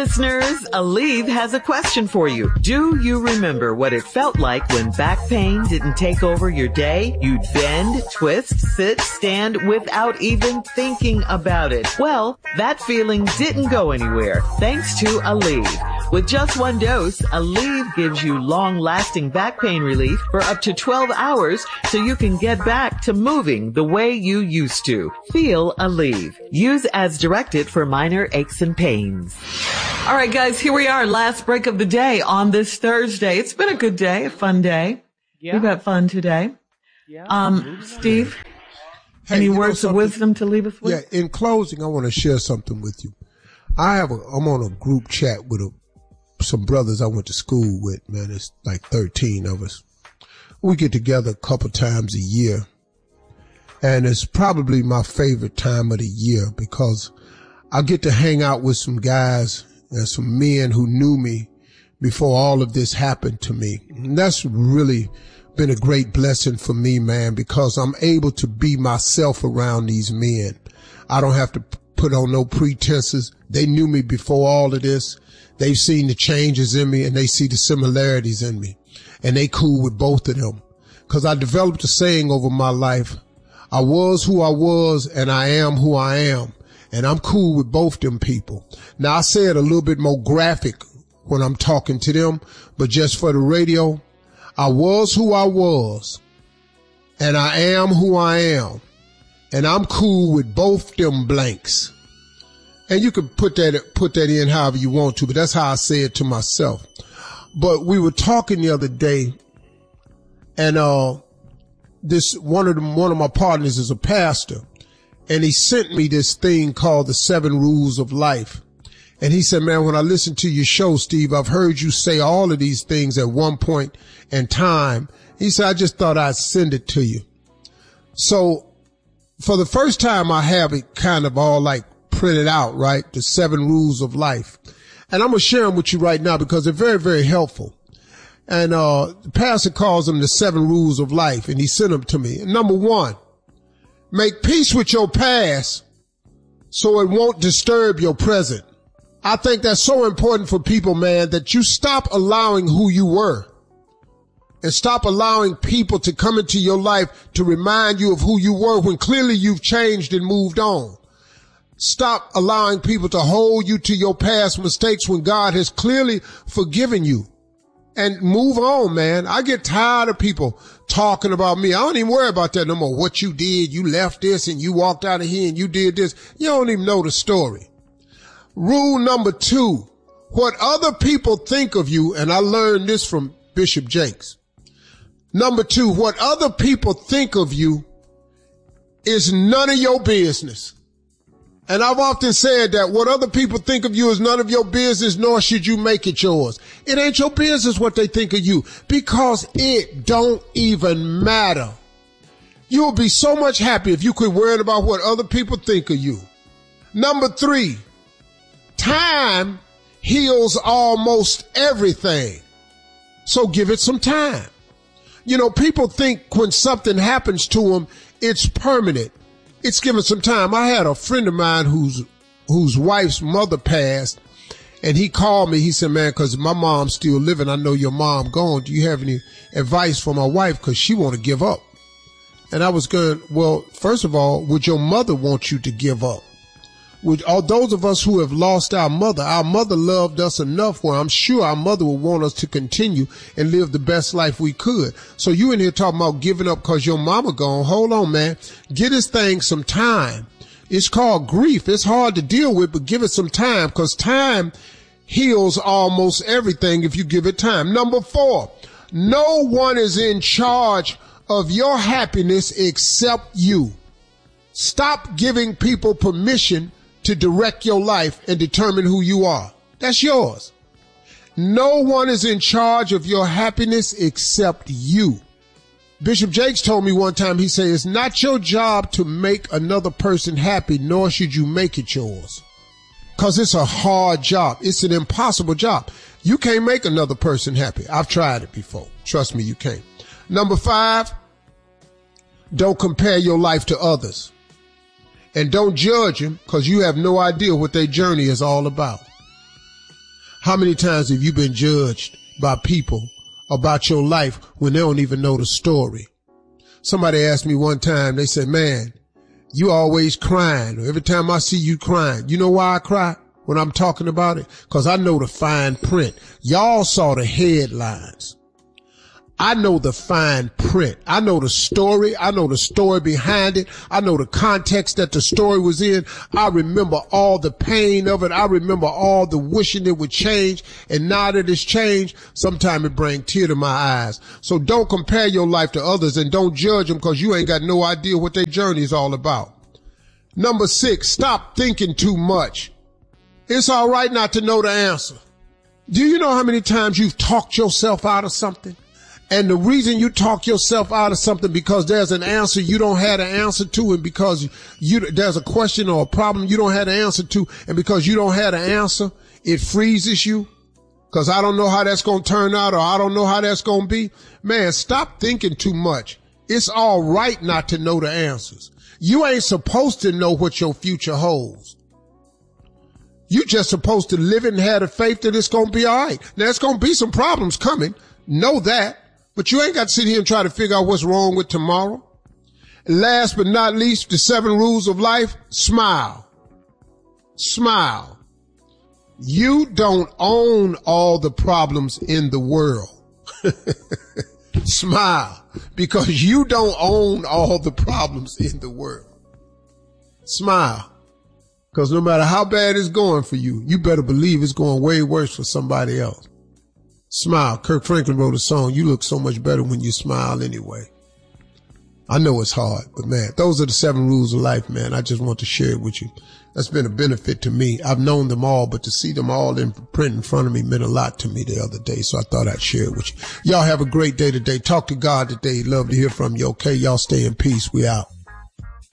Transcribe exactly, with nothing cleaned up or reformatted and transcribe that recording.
listeners, Aleve has a question for you. Do you remember what it felt like when back pain didn't take over your day? You'd bend, twist, sit, stand without even thinking about it. Well, that feeling didn't go anywhere thanks to Aleve. With just one dose, Aleve gives you long-lasting back pain relief for up to twelve hours so you can get back to moving the way you used to. Feel Aleve. Use as directed for minor aches and pains. All right, guys, here we are. Last break of the day on this Thursday. It's been a good day, a fun day. Yeah. We've had fun today. Yeah. Um, Steve, hey, any words of wisdom to leave us with? Yeah, in closing, I want to share something with you. I have a, I'm on a group chat with a, some brothers I went to school with, man. It's like thirteen of us. We get together a couple times a year. And it's probably my favorite time of the year because I get to hang out with some guys and some men who knew me before all of this happened to me. And that's really been a great blessing for me, man, because I'm able to be myself around these men. I don't have to put on no pretenses. They knew me before all of this. They've seen the changes in me and they see the similarities in me. And they cool with both of them. Cause I developed a saying over my life. I was who I was and I am who I am. And I'm cool with both them people. Now I say it a little bit more graphic when I'm talking to them, but just for the radio, I was who I was and I am who I am. And I'm cool with both them blanks. And you can put that, put that in however you want to, but that's how I say it to myself. But we were talking the other day and, uh, this, one of them, one of my partners is a pastor and he sent me this thing called the Seven Rules of Life. And he said, man, when I listen to your show, Steve, I've heard you say all of these things at one point in time. He said, I just thought I'd send it to you. So for the first time, I have it kind of all like printed out, right? The Seven Rules of Life. And I'm going to share them with you right now because they're very, very helpful. And, uh, the pastor calls them the Seven Rules of Life and he sent them to me. And number one, make peace with your past so it won't disturb your present. I think that's so important for people, man, that you stop allowing who you were and stop allowing people to come into your life to remind you of who you were when clearly you've changed and moved on. Stop allowing people to hold you to your past mistakes when God has clearly forgiven you. And move on, man. I get tired of people talking about me. I don't even worry about that no more. What you did, you left this and you walked out of here and you did this. You don't even know the story. Rule number two, what other people think of you, and I learned this from Bishop Jakes. Number two, what other people think of you is none of your business. And I've often said that what other people think of you is none of your business, nor should you make it yours. It ain't your business what they think of you because it don't even matter. You'll be so much happy if you quit worrying about what other people think of you. Number three, time heals almost everything. So give it some time. You know, people think when something happens to them, it's permanent. It's given some time. I had a friend of mine whose, whose wife's mother passed and he called me. He said, man, cause my mom's still living. I know your mom gone. Do you have any advice for my wife? Cause she want to give up. And I was going, well, first of all, would your mother want you to give up? Would all those of us who have lost our mother, our mother loved us enough where I'm sure our mother would want us to continue and live the best life we could. So you in here talking about giving up cause your mama gone. Hold on, man. Give this thing some time. It's called grief. It's hard to deal with, but give it some time cause time heals almost everything if you give it time. Number four, no one is in charge of your happiness except you. Stop giving people permission to direct your life and determine who you are. That's yours. No one is in charge of your happiness except you. Bishop Jakes told me one time, he said, it's not your job to make another person happy, nor should you make it yours. Cause it's a hard job. It's an impossible job. You can't make another person happy. I've tried it before. Trust me, you can't. Number five, don't compare your life to others. And don't judge them because you have no idea what their journey is all about. How many times have you been judged by people about your life when they don't even know the story? Somebody asked me one time, they said, man, you always crying. Every time I see you crying. You know why I cry when I'm talking about it? Because I know the fine print. Y'all saw the headlines. I know the fine print. I know the story. I know the story behind it. I know the context that the story was in. I remember all the pain of it. I remember all the wishing it would change. And now that it's changed, sometimes it brings tears to my eyes. So don't compare your life to others and don't judge them because you ain't got no idea what their journey is all about. Number six, stop thinking too much. It's all right not to know the answer. Do you know how many times you've talked yourself out of something? And the reason you talk yourself out of something because there's an answer you don't have the answer to, and because you there's a question or a problem you don't have the answer to, and because you don't have the answer, it freezes you. Because I don't know how that's going to turn out, or I don't know how that's going to be. Man, stop thinking too much. It's all right not to know the answers. You ain't supposed to know what your future holds. You just supposed to live and have the faith that it's going to be all right. Now, there's going to be some problems coming. Know that. But you ain't got to sit here and try to figure out what's wrong with tomorrow. Last but not least, the seven rules of life. Smile. Smile. You don't own all the problems in the world. Smile. Because you don't own all the problems in the world. Smile. Because no matter how bad it's going for you, you better believe it's going way worse for somebody else. Smile. Kirk Franklin wrote a song, you look so much better when you smile anyway. I know it's hard, but man, those are the seven rules of life, man. I just want to share it with you. That's been a benefit to me. I've known them all, but to see them all in print in front of me meant a lot to me the other day, so I thought I'd share it with you. Y'all have a great day today. Talk to God today. Love to hear from you, okay? Y'all stay in peace. We out.